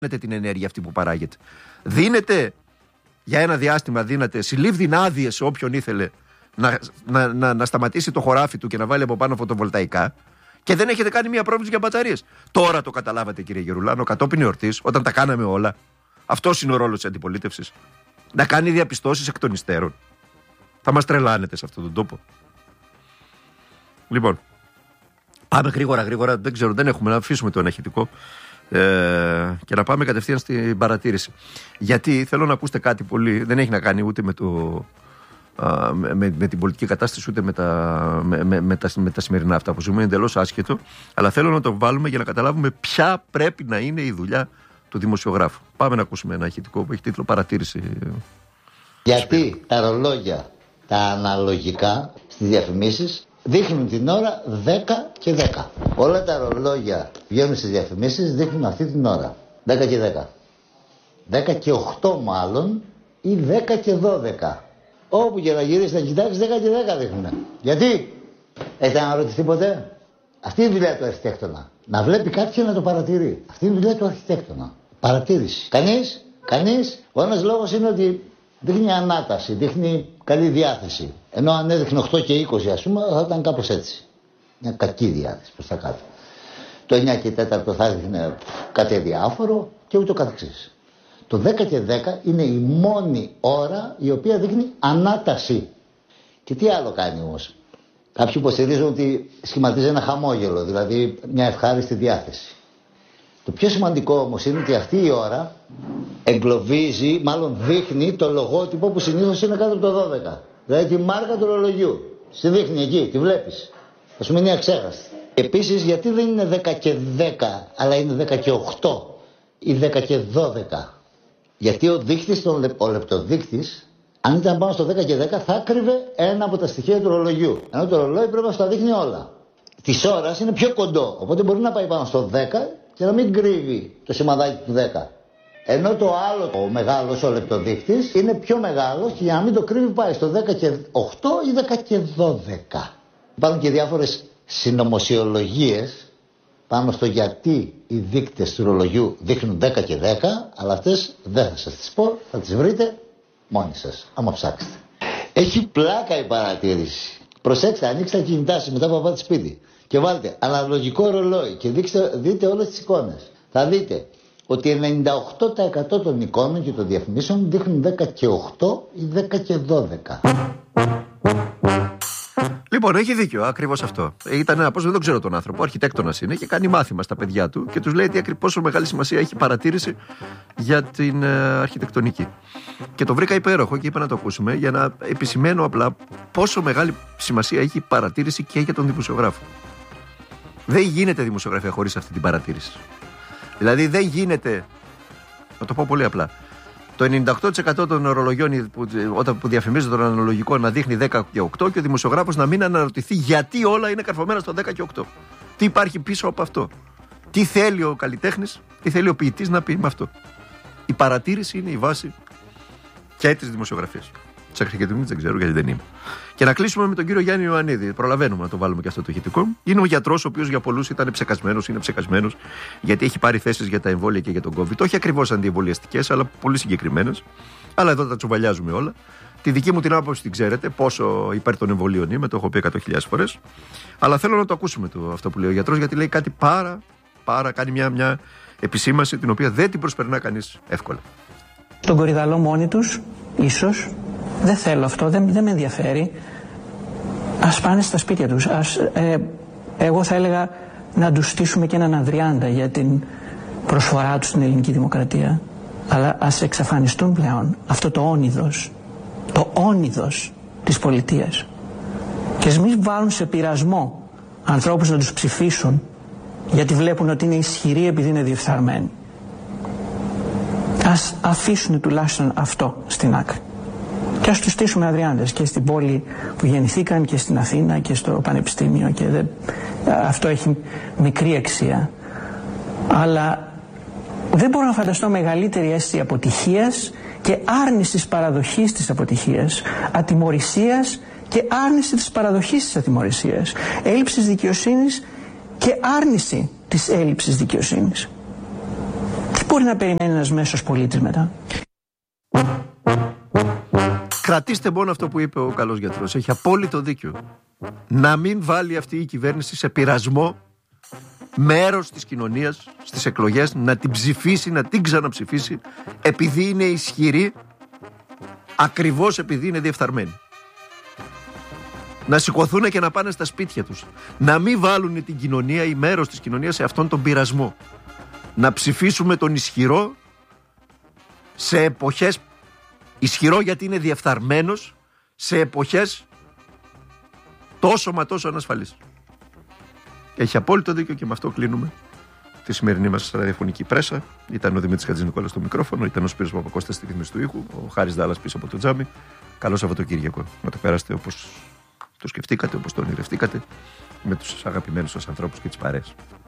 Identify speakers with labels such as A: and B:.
A: την ενέργεια αυτή που παράγεται. Δίνετε για ένα διάστημα, συλλήβδιν άδειες σε όποιον ήθελε να σταματήσει το χωράφι του και να βάλει από πάνω φωτοβολταϊκά και δεν έχετε κάνει μία πρόβλεψη για μπαταρίες. Τώρα το καταλάβατε, κύριε Γερουλάνο, κατόπιν εορτής, όταν τα κάναμε όλα. Αυτός είναι ο ρόλος της αντιπολίτευσης. Να κάνει διαπιστώσεις εκ των υστέρων. Θα μας τρελάνετε σε αυτόν τον τόπο. Λοιπόν, πάμε γρήγορα. Δεν ξέρω, δεν έχουμε να αφήσουμε το αναχητικό και να πάμε κατευθείαν στην παρατήρηση. Γιατί θέλω να ακούσετε κάτι πολύ. Δεν έχει να κάνει ούτε με την πολιτική κατάσταση, ούτε με τα σημερινά αυτά που ζούμε. Είναι εντελώς άσχετο. Αλλά θέλω να το βάλουμε για να καταλάβουμε ποια πρέπει να είναι η δουλειά του δημοσιογράφου. Πάμε να ακούσουμε ένα ηχητικό που έχει τίτλο Παρατήρηση.
B: Γιατί τα ρολόγια, τα αναλογικά στις διαφημίσεις δείχνουν την ώρα 10 και 10. Όλα τα ρολόγια βγαίνουν στις διαφημίσεις δείχνουν αυτή την ώρα 10 και 10. 10 και 8 μάλλον, ή 10 και 12. Όπου και να γυρίσει να κοιτάξεις 10 και 10 δείχνουν. Γιατί? Έχετε αναρωτηθεί ποτέ? Αυτή είναι η δουλειά του αρχιτέκτονα. Να βλέπει κάτι και να το παρατηρεί. Αυτή είναι η δουλειά του αρχιτέκτονα. Παρατήρηση. Κανείς. Ο ένας λόγος είναι ότι δείχνει ανάταση, δείχνει καλή διάθεση. Ενώ αν έδειχνε 8 και 20 ας πούμε θα ήταν κάπως έτσι. Μια κακή διάθεση προς τα κάτω. Το 9 και 4 θα έδειχνε κάτι αδιάφορο και ούτω καθεξής. Το 10 και 10 είναι η μόνη ώρα η οποία δείχνει ανάταση. Και τι άλλο κάνει όμως? Κάποιοι υποστηρίζουν ότι σχηματίζει ένα χαμόγελο, δηλαδή μια ευχάριστη διάθεση. Το πιο σημαντικό όμως είναι ότι αυτή η ώρα εγκλωβίζει, μάλλον δείχνει το λογότυπο που συνήθως είναι κάτω από το 12. Δηλαδή τη μάρκα του ρολογιού. Στη δείχνει εκεί, τη βλέπεις. Θα σου μείνει αξέχαστη. Επίσης, γιατί δεν είναι 10 και 10, αλλά είναι 10 και 8 ή 10 και 12? Γιατί ο δείκτης, ο λεπτοδείκτης, αν ήταν πάνω στο 10 και 10, θα άκρυβε ένα από τα στοιχεία του ρολογιού. Ενώ το ρολόι πρέπει να στα δείχνει όλα. Της ώρας είναι πιο κοντό, οπότε μπορεί να πάει πάνω στο 10 και να μην κρύβει το σημαδάκι του 10. Ενώ το άλλο, ο μεγάλος, ο λεπτοδείκτης, είναι πιο μεγάλος και για να μην το κρύβει πάει στο 10 και 8 ή 10 και 12. Υπάρχουν και διάφορες συνωμοσιολογίες πάνω στο γιατί οι δείκτες του ρολογιού δείχνουν 10 και 10, αλλά αυτές δεν θα σας τις πω, θα τις βρείτε μόνοι σας, άμα ψάξετε. Έχει πλάκα η παρατήρηση. Προσέξτε, ανοίξτε τα κινητά σας μετά που πάτε σπίτι και βάλτε αναλογικό ρολόι και δείτε όλες τις εικόνες. Θα δείτε ότι 98% των εικόνων και των διαφημίσεων δείχνουν 10 και 8 ή 10 και 12.
A: Λοιπόν, έχει δίκιο, ακριβώς αυτό. Ήταν ένα δεν ξέρω τον άνθρωπο, αρχιτέκτονας είναι και κάνει μάθημα στα παιδιά του και τους λέει πόσο μεγάλη σημασία έχει παρατήρηση για την αρχιτεκτονική. Και το βρήκα υπέροχο και είπα να το ακούσουμε για να επισημαίνω απλά πόσο μεγάλη σημασία έχει η παρατήρηση και για τον δημοσιογράφο. Δεν γίνεται δημοσιογραφία χωρίς αυτή την παρατήρηση. Δηλαδή δεν γίνεται, να το πω πολύ απλά, το 98% των ορολογιών που διαφημίζουν τον αναλογικό να δείχνει 10 και 8 και ο δημοσιογράφος να μην αναρωτηθεί γιατί όλα είναι καρφωμένα στο 10 και 8. Τι υπάρχει πίσω από αυτό? Τι θέλει ο καλλιτέχνης, τι θέλει ο ποιητής να πει με αυτό? Η παρατήρηση είναι η βάση και της δημοσιογραφίας. Της αρχιτεκτονικής δεν ξέρω γιατί δεν είμαι. Και να κλείσουμε με τον κύριο Γιάννη Ιωαννίδη. Προλαβαίνουμε να το βάλουμε και αυτό το ηχητικό. Είναι ο γιατρός ο οποίος για πολλούς είναι ψεκασμένος, γιατί έχει πάρει θέσεις για τα εμβόλια και για τον COVID. Όχι ακριβώς αντιεμβολιαστικές, αλλά πολύ συγκεκριμένες. Αλλά εδώ τα τσουβαλιάζουμε όλα. Τη δική μου την άποψη την ξέρετε, πόσο υπέρ των εμβολίων είμαι, το έχω πει 100.000 φορές. Αλλά θέλω να το ακούσουμε αυτό που λέει ο γιατρός, γιατί λέει κάτι κάνει μια επισήμαση την οποία δεν την προσπερνά κανείς εύκολα.
C: Τον κορυδαλό μόνοι τους, ίσως. Δεν θέλω αυτό, δεν με ενδιαφέρει. Ας πάνε στα σπίτια τους. Εγώ θα έλεγα να τους στήσουμε και έναν Ανδριάντα για την προσφορά τους στην ελληνική δημοκρατία. Αλλά ας εξαφανιστούν πλέον αυτό το όνειδος της πολιτείας. Και ας μην βάλουν σε πειρασμό ανθρώπους να τους ψηφίσουν γιατί βλέπουν ότι είναι ισχυροί επειδή είναι διεφθαρμένοι. Ας αφήσουν τουλάχιστον αυτό στην άκρη. Και ας τους στήσουμε Ανδριάντες και στην πόλη που γεννηθήκαν και στην Αθήνα και στο Πανεπιστήμιο και αυτό έχει μικρή αξία. Αλλά δεν μπορώ να φανταστώ μεγαλύτερη αίσθηση αποτυχίας και άρνησης παραδοχής της αποτυχίας, ατιμωρησίας και άρνηση της παραδοχής της ατιμωρησίας, έλλειψης δικαιοσύνης και άρνηση της έλλειψης δικαιοσύνης. μπορεί να περιμένει ένας μέσος πολίτης μετά?
A: Κρατήστε μόνο αυτό που είπε ο καλός γιατρός. Έχει απόλυτο δίκιο. Να μην βάλει αυτή η κυβέρνηση σε πειρασμό μέρος της κοινωνίας στις εκλογές, να την ψηφίσει, να την ξαναψηφίσει, επειδή είναι ισχυρή, ακριβώς επειδή είναι διεφθαρμένη. Να σηκωθούν και να πάνε στα σπίτια τους. Να μην βάλουν την κοινωνία ή μέρος της κοινωνίας σε αυτόν τον πειρασμό. Να ψηφίσουμε τον ισχυρό σε εποχές, ισχυρό γιατί είναι διεφθαρμένος, σε εποχές τόσο μα τόσο ανασφαλής. Έχει απόλυτο δίκιο και με αυτό κλείνουμε τη σημερινή μας ραδιοφωνική πρέσα. Ήταν ο Δημήτρης Χατζηνικόλας στο μικρόφωνο, ήταν ο Σπύρος Παπακώστας στη ρύθμιση του ήχου, ο Χάρης Δάλλας πίσω από το τζάμι. Καλό Σαββατοκύριακο. Να το περάσετε όπως το σκεφτήκατε, όπως το ονειρευτήκατε, με τους αγαπημένους σας ανθρώπους και τις παρέες.